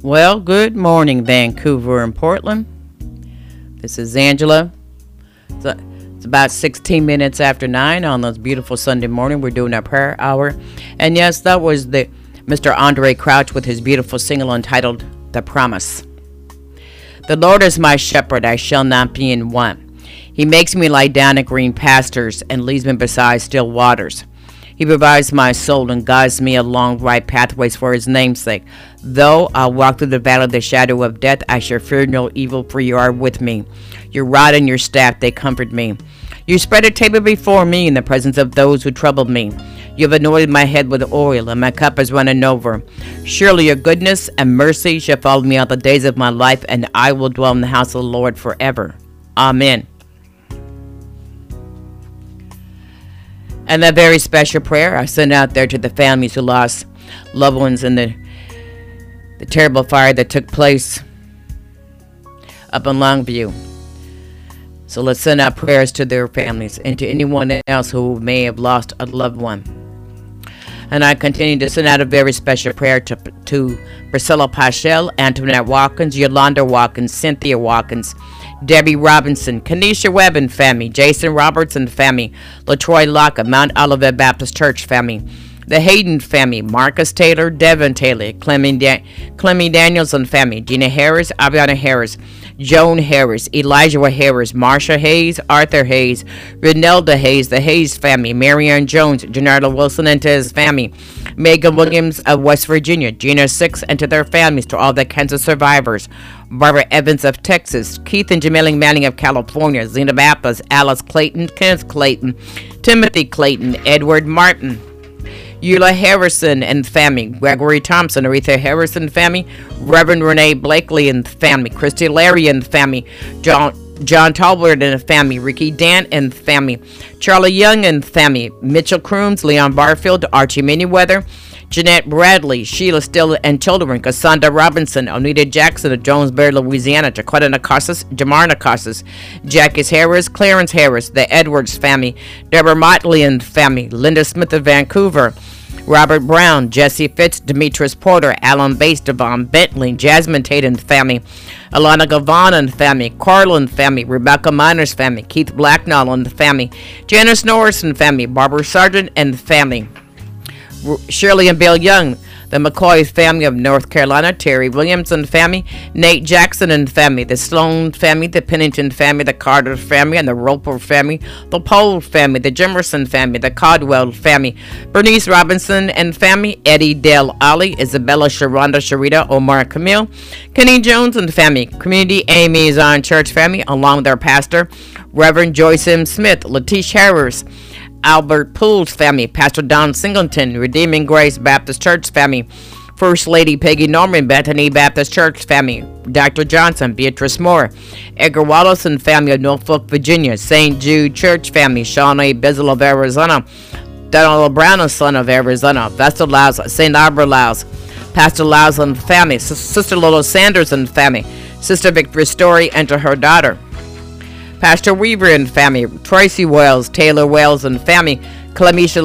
Well, good morning, Vancouver and Portland. This is Angela. It's about 16 minutes after 9 on this beautiful Sunday morning. We're doing our prayer hour. And yes, that was the Mr. Andre Crouch with his beautiful single entitled The Promise. The Lord is my shepherd, I shall not be in want. He makes me lie down in green pastures and leads me beside still waters. He provides my soul and guides me along right pathways for his name's sake. Though I walk through the valley of the shadow of death, I shall fear no evil, for you are with me. Your rod and your staff, they comfort me. You spread a table before me in the presence of those who troubled me. You have anointed my head with oil, and my cup is running over. Surely your goodness and mercy shall follow me all the days of my life, and I will dwell in the house of the Lord forever. Amen. And that very special prayer I send out there to the families who lost loved ones in the terrible fire that took place up in Longview. So let's send out prayers to their families and to anyone else who may have lost a loved one. And I continue to send out a very special prayer to Priscilla Paschel, Antoinette Watkins, Yolanda Watkins, Cynthia Watkins, Debbie Robinson, Kenesha Webb and family, Jason Roberts and family, LaTroy Locke of Mount Olivet Baptist Church family, the Hayden family, Marcus Taylor, Devin Taylor, Clemmy Daniels and family, Gina Harris, Aviana Harris, Joan Harris, Elijah Harris, Marsha Hayes, Arthur Hayes, Renelda Hayes, the Hayes family, Marianne Jones, Janarda Wilson and to his family, Megan Williams of West Virginia, Gina Six and to their families, to all the cancer survivors, Barbara Evans of Texas, Keith and Jameling Manning of California, Zena Baptist, Alice Clayton, Kenneth Clayton, Timothy Clayton, Edward Martin, Eula Harrison and family, Gregory Thompson, Aretha Harrison family, Reverend Renee Blakely and family, Christy Larry and family, John Talbert and family, Ricky Dant and family, Charlie Young and family, Mitchell Crooms, Leon Barfield, Archie Manyweather, Jeanette Bradley, Sheila Still and children, Cassandra Robinson, Onita Jackson of Jonesbury, Louisiana, Jaquetta Nacasas, Jamar Nacasas, Jackie Harris, Clarence Harris, the Edwards family, Deborah Motley and family, Linda Smith of Vancouver, Robert Brown, Jesse Fitz, Demetrius Porter, Alan Bass, Devon Bentley, Jasmine Tate and family, Alana Gavon and family, Carl and family, Rebecca Miners family, Keith Blacknall and family, Janice Norris and family, Barbara Sargent and family, Shirley and Bill Young, the McCoy family of North Carolina, Terry Williams and family, Nate Jackson and family, the Sloan family, the Pennington family, the Carter family, and the Roper family, the Pohl family, the Jimerson family, the Codwell family, Bernice Robinson and family, Eddie Dale Ali, Isabella Sharonda Sharita, Omar Camille, Kenny Jones and family, Community Amy Zion Church family, along with their pastor, Reverend Joyce M. Smith, Letitia Harris, Albert Poole's family, Pastor Don Singleton, Redeeming Grace Baptist Church family, First Lady Peggy Norman, Bethany Baptist Church family, Dr. Johnson, Beatrice Moore, Edgar Wallace and family of Norfolk, Virginia, St. Jude Church family, Sean A. Bizzle of Arizona, Donald Brown, son of Arizona, Vesta Laus, St. Albert Laus, Pastor Laus and family, Sister Lola Sanders and family, Sister Victoria Story and to her daughter, Pastor Weaver and family, Tracy Wells, Taylor Wells and family, Clemisha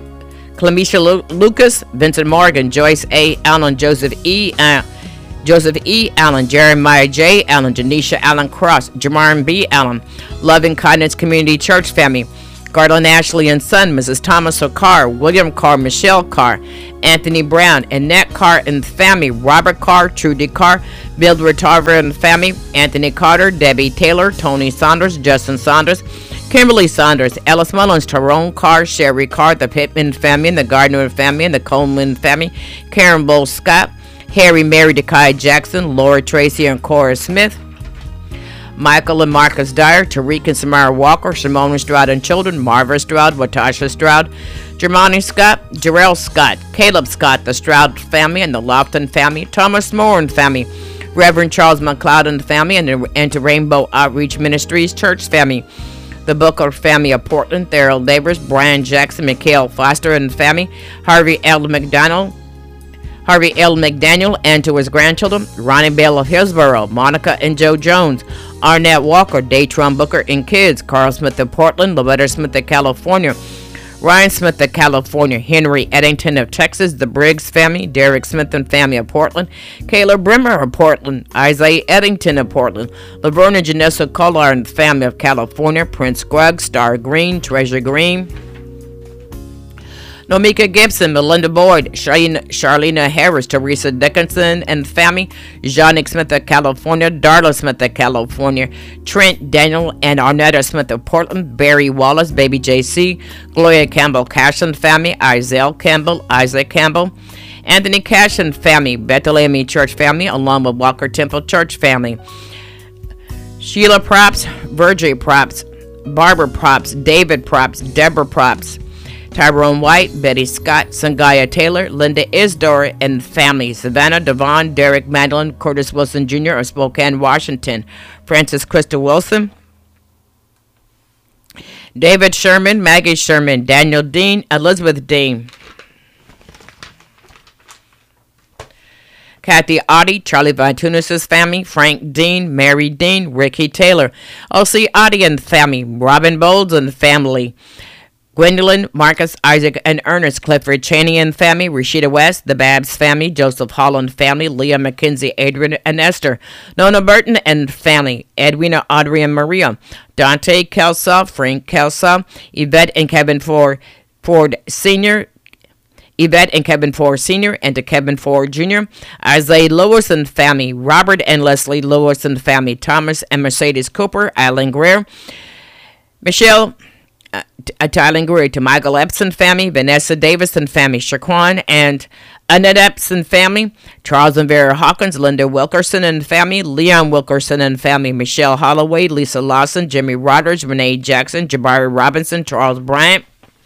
Lucas, Vincent Morgan, Joyce A. Allen, Joseph E. Allen, Jeremiah J. Allen, Janisha Allen Cross, Jamarn B. Allen, Loving Kindness Community Church family, Garland Ashley and son, Mrs. Thomas O'Carr, William Carr, Michelle Carr, Anthony Brown, Annette Carr and family, Robert Carr, Trudy Carr, Mildred Tarver and family, Anthony Carter, Debbie Taylor, Tony Saunders, Justin Saunders, Kimberly Saunders, Ellis Mullins, Tyrone Carr, Sherry Carr, the Pittman family, and the Gardner family, and the Coleman family, Karen Bull Scott, Harry Mary Dekai Jackson, Laura Tracy and Cora Smith, Michael and Marcus Dyer, Tariq and Samara Walker, Simone Stroud and children, Marva Stroud, Watasha Stroud, Germani Scott, Jarrell Scott, Caleb Scott, the Stroud family and the Lofton family, Thomas Moore and family, Reverend Charles McLeod and family, and to Rainbow Outreach Ministries Church family, the Booker family of Portland, Darrell Davis, Brian Jackson, Mikhail Foster and family, Harvey L. McDaniel, and to his grandchildren, Ronnie Bell of Hillsborough, Monica and Joe Jones, Arnett Walker, Daytron Booker and kids, Carl Smith of Portland, Loretta Smith of California, Ryan Smith of California, Henry Eddington of Texas, the Briggs family, Derek Smith and family of Portland, Kayla Brimmer of Portland, Isaiah Eddington of Portland, Laverne and Janessa Collar and family of California, Prince Greg, Star Green, Treasure Green, Nomika Gibson, Melinda Boyd, Charlena Harris, Teresa Dickinson and family, Johnny Smith of California, Darla Smith of California, Trent Daniel and Arnetta Smith of Portland, Barry Wallace, Baby JC, Gloria Campbell Cash and family, Isaiah Campbell, Isaac Campbell, Anthony Cash and family, Bethlehem Church family, along with Walker Temple Church family, Sheila Props, Virgie Props, Barbara Props, David Props, Deborah Props, Tyrone White, Betty Scott, Sangaya Taylor, Linda Isdor and family, Savannah, Devon, Derek Madeline, Curtis Wilson Jr. of Spokane, Washington, Francis Krista Wilson, David Sherman, Maggie Sherman, Daniel Dean, Elizabeth Dean, Kathy Oddie, Charlie Vitunis' family, Frank Dean, Mary Dean, Ricky Taylor, O.C. Oddie and family, Robin Bowles and family, Gwendolyn, Marcus, Isaac, and Ernest, Clifford Cheney and family, Rashida West, the Babs family, Joseph Holland family, Leah McKenzie, Adrian and Esther, Nona Burton and family, Edwina, Audrey, and Maria, Dante Kelsa, Frank Kelsa, Yvette and Kevin Ford Sr., Yvette and Kevin Ford Sr. and to Kevin Ford Jr., Isaiah Lewis and family, Robert and Leslie Lewis and family, Thomas and Mercedes Cooper, Eileen Greer, Michelle Tylen Greer, to Michael Epson family, Vanessa Davis and family, Shaquan and Annette Epson family, Charles and Vera Hawkins, Linda Wilkerson and family, Leon Wilkerson and family, Michelle Holloway, Lisa Lawson, Jimmy Rodgers, Renee Jackson, Jabari Robinson, Charles Bryant,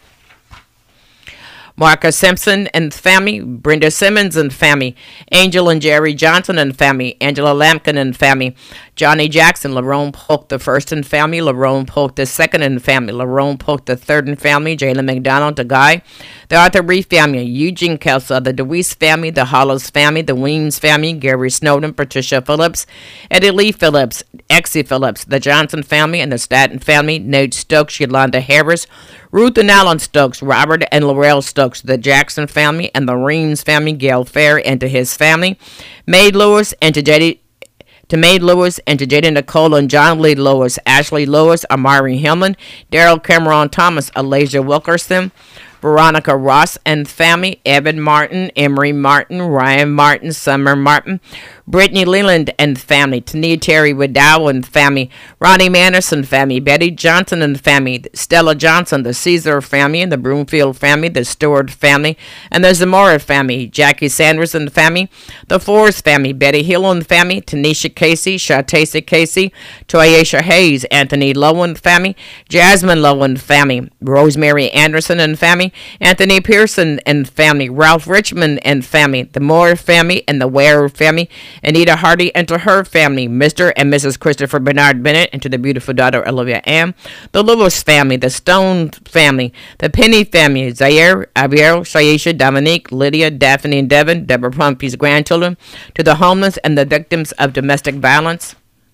Marcus Simpson and family, Brenda Simmons and family, Angel and Jerry Johnson and family, Angela Lampkin and family, Johnny Jackson, Lerone Polk the first and family, Lerone Polk the second and family, Lerone Polk the third and family, Jalen McDonald, the guy, the Arthur Reed family, Eugene Kelsa, the DeWeese family, the Hollows family, the Weems family, Gary Snowden, Patricia Phillips, Eddie Lee Phillips, Exie Phillips, the Johnson family and the Staten family, Nate Stokes, Yolanda Harris, Ruth and Alan Stokes, Robert and Laurel Stokes, the Jackson family and the Reams family, Gail Fair and to his family, Maid Lewis and to Maid Lewis and to Jada Nicole and John Lee Lewis, Ashley Lewis, Amari Hillman, Daryl Cameron Thomas, Alasia Wilkerson, Veronica Ross and family, Evan Martin, Emery Martin, Ryan Martin, Summer Martin, Brittany Leland and family, Tania Terry Wadow and family, Ronnie Manderson family, Betty Johnson and family, Stella Johnson, the Caesar family, and the Broomfield family, the Stewart family, and the Zamora family, Jackie Sanders and family, the Forrest family, Betty Hill and family, Tanisha Casey, Shatasa Casey, Toyasha Hayes, Anthony Lowen family, Jasmine Lowen family, Rosemary Anderson and family, Anthony Pearson and family, Ralph Richmond and family, the Moore family and the Ware family, Anita Hardy and to her family, Mr. and Mrs. Christopher Bernard Bennett and to the beautiful daughter Olivia Ann, the Lewis family, the Stone family, the Penny family, Zaire, Abiel, Shaisha, Dominique, Lydia, Daphne and Devin, Deborah Pumpy's grandchildren, to the homeless and the victims of domestic violence,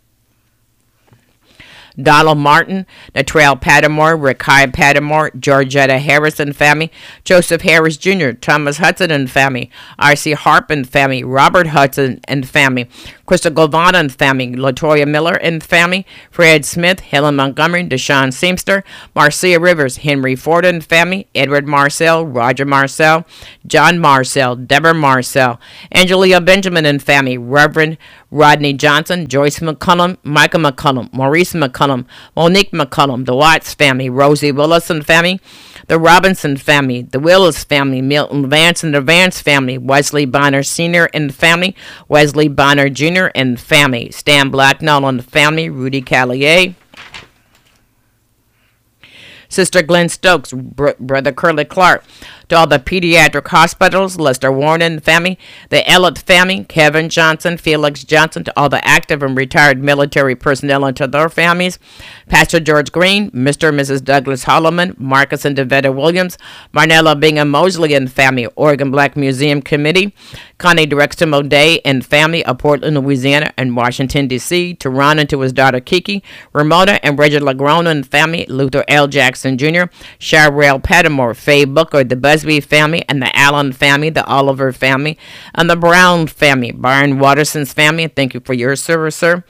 Donald Martin, Natrell Pattermore, Rikai Pattermore, Georgetta Harris and family, Joseph Harris Jr., Thomas Hudson and family, R.C. Harp and family, Robert Hudson and family, Crystal Govana and family, Latoya Miller and family, Fred Smith, Helen Montgomery, Deshaun Seamster, Marcia Rivers, Henry Ford and family, Edward Marcel, Roger Marcel, John Marcel, Deborah Marcel, Angelia Benjamin and family, Reverend Rodney Johnson, Joyce McCullum, Michael McCullum, Maurice McCullum, Monique McCullum, the Watts family, Rosie Willis and family, the Robinson family, the Willis family, Milton Vance and the Vance family, Wesley Bonner Sr. and family, Wesley Bonner Jr. and family, Stan Blacknall and family, Rudy Callier, Sister Glenn Stokes, Brother Curly Clark, To all the pediatric hospitals, Lester Warren and family, the Ellett family, Kevin Johnson, Felix Johnson, to all the active and retired military personnel and to their families, Pastor George Green, Mr. and Mrs. Douglas Holloman, Marcus and Devetta Williams, Marnella Bingham Mosley and family, Oregon Black Museum Committee, Connie Drexton O'Day and family of Portland, Louisiana, and Washington, D.C., to Ron and to his daughter Kiki, Ramona and Bridget Lagrona and family, Luther L. Jackson Jr., Sharrell Pattamore, Faye Booker, the Busby family, and the Allen family, the Oliver family, and the Brown family, Byron Watterson's family. Thank you for your service, sir.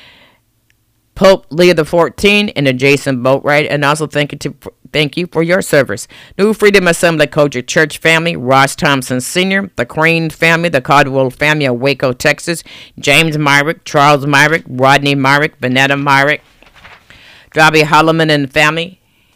Pope Leo XIV and the Jason Boatwright, and also thank you for your service. New Freedom Assembly Kojic Church family, Ross Thompson Sr., the Crane family, the Caldwell family of Waco, Texas, James Myrick, Charles Myrick, Rodney Myrick, Vanetta Myrick, Darby Holloman and family,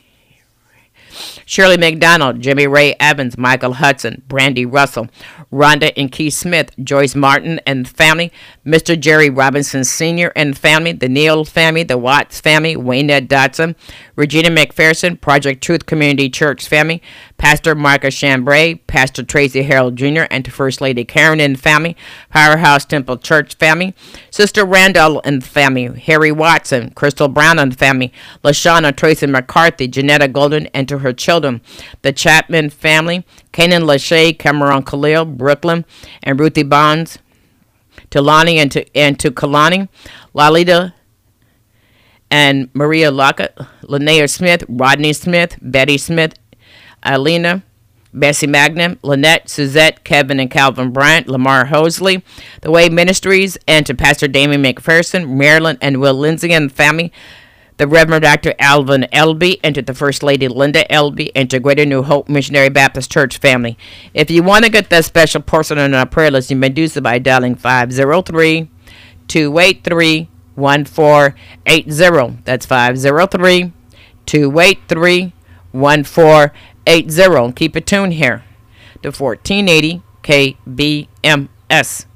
Shirley McDonald, Jimmy Ray Evans, Michael Hudson, Brandy Russell, Rhonda and Keith Smith, Joyce Martin and family, Mr. Jerry Robinson Sr. and family, the Neal family, the Watts family, Waynette Dotson, Regina McPherson, Project Truth Community Church family, Pastor Marcus Chambray, Pastor Tracy Harold Jr., and to First Lady Karen and family, Powerhouse Temple Church family, Sister Randall and family, Harry Watson, Crystal Brown and family, LaShawna Tracy McCarthy, Janetta Golden, and to her children, the Chapman family, Kanan Lachey, Cameron Khalil, Brooklyn, and Ruthie Bonds, to Lonnie and to Kalani, Lalita and Maria Lockett, Linnea Smith, Rodney Smith, Betty Smith, Alina, Bessie Magnum, Lynette, Suzette, Kevin and Calvin Bryant, Lamar Hosley, The Way Ministries, and to Pastor Damien McPherson, Marilyn and Will Lindsay and family, the Reverend Dr. Alvin Elby, and to the First Lady Linda Elby, and to Greater New Hope Missionary Baptist Church family. If you want to get that special person on our prayer list, you may do so by dialing 503-283-1480. That's 503-283-1480. Keep it tuned here to 1480 KBMS.